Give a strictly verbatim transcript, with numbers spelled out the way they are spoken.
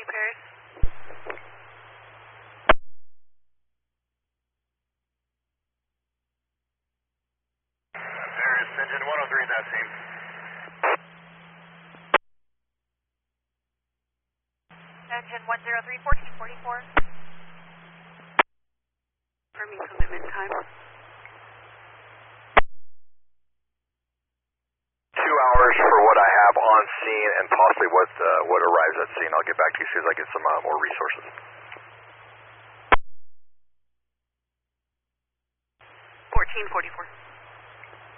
Paris. Paris, engine one oh three in that scene. Engine one zero three, fourteen forty-four. Confirming commitment time. Two hours for what I have on scene and possibly what uh, what arrives at scene. I'll get back to you as soon as I get some uh, more resources. fourteen forty-four.